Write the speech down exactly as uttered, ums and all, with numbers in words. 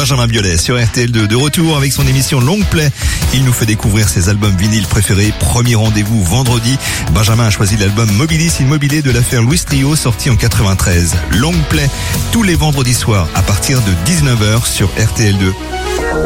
Benjamin Biolay sur R T L deux, de retour avec son émission Long Play. Il nous fait découvrir ses albums vinyles préférés. Premier rendez-vous vendredi. Benjamin a choisi l'album Mobilis Immobilier de l'affaire Louis Trio, sorti en quatre-vingt-treize. Long Play tous les vendredis soirs à partir de dix-neuf heures sur R T L deux.